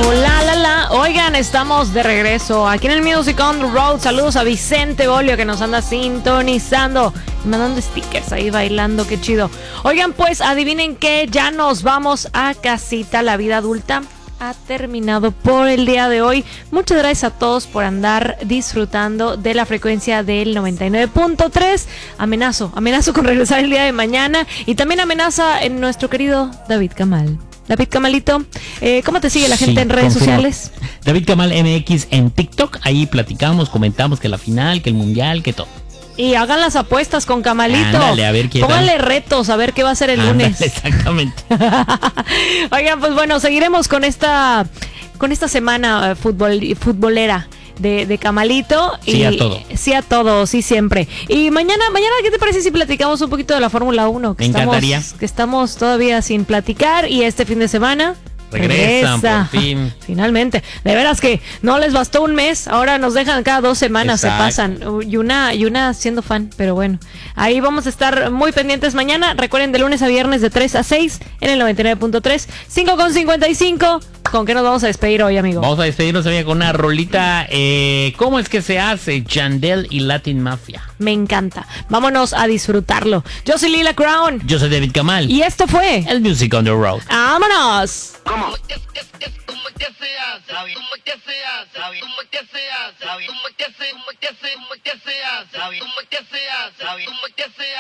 Hola, la, la. Oigan, estamos de regreso aquí en el Music on the Road. Saludos a Vicente Bolio que nos anda sintonizando y mandando stickers ahí bailando, qué chido. Oigan, pues adivinen qué, ya nos vamos a casita. La vida adulta ha terminado por el día de hoy. Muchas gracias a todos por andar disfrutando de la frecuencia del 99.3. Amenazo con regresar el día de mañana y también amenaza en nuestro querido David Kamal. David Kamalito, ¿cómo te sigue la gente en redes sociales? David Kamal MX en TikTok, ahí platicamos, comentamos que la final, que el mundial, que todo. Y hagan las apuestas con Kamalito. Ándale, a ver qué Pónganle retos, a ver qué va a ser el lunes. Exactamente. Oigan, pues bueno, seguiremos con esta semana futbolera de Kamalito. Sí, a todo. Sí a todo, sí siempre. Y mañana, ¿qué te parece si platicamos un poquito de la Fórmula 1? Me encantaría. Que estamos todavía sin platicar y este fin de semana regresan por fin. Finalmente. De veras que no les bastó un mes, ahora nos dejan cada 2 semanas. Exacto. Se pasan. Y una siendo fan, pero bueno. Ahí vamos a estar muy pendientes mañana. Recuerden, de lunes a viernes de 3 a 6 en el 99.3, 5:55. ¿Con qué nos vamos a despedir hoy, amigo? Vamos a despedirnos, amiga, con una rolita. ¿Cómo es que se hace? Yandel y Latin Mafia. Me encanta. Vámonos a disfrutarlo. Yo soy Lila Crown. Yo soy David Kamal. Y esto fue el Music on the Road. ¡Vámonos! ¿Cómo? ¿Cómo que se hace? ¿Cómo que se hace? ¿Cómo que se hace? ¿Cómo que se hace? ¿Cómo que se hace? ¿Cómo que se hace? ¿Cómo que se hace?